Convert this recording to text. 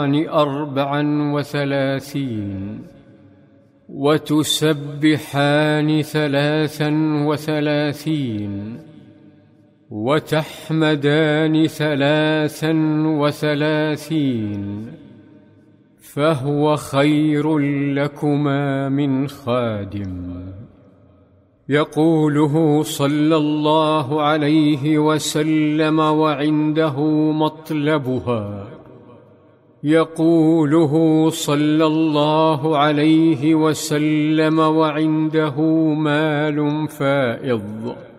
34 وتسبحان 33 وتحمدان 33 فهو خير لكما من خادم. يقوله صلى الله عليه وسلم وعنده مطلبها، يقوله صلى الله عليه وسلم وعنده مال فائض.